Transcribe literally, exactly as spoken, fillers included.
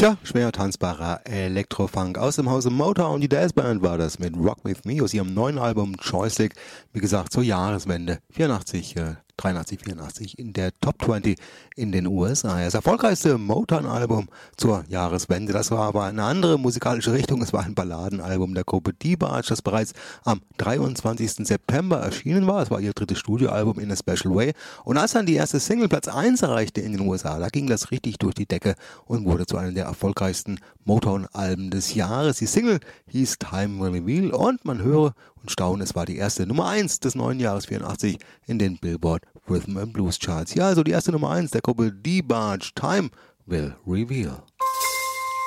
Tja, schwer tanzbarer Elektrofunk aus dem Hause Motown. Die Dance Band war das mit Rock With Me aus ihrem neuen Album Joystick. Wie gesagt, zur Jahreswende vierundachtzig, äh, dreiundachtzig, vierundachtzig in der Top zwanzig in den U S A. Das erfolgreichste Motown-Album zur Jahreswende. Das war aber eine andere musikalische Richtung. Es war ein Balladenalbum der Gruppe D-Barge, das bereits am dreiundzwanzigsten September erschienen war. Es war ihr drittes Studioalbum in a Special Way. Und als dann die erste Single Platz eins erreichte in den U S A, da ging das richtig durch die Decke und wurde zu einem der erfolgreichsten Motown-Alben des Jahres. Die Single hieß Time Will Reveal und man höre und staune, es war die erste Nummer eins des neuen Jahres vierundachtzig in den Billboard Rhythm and Blues Charts. Ja, also die erste Nummer eins der Gruppe D-Barge, Time Will Reveal.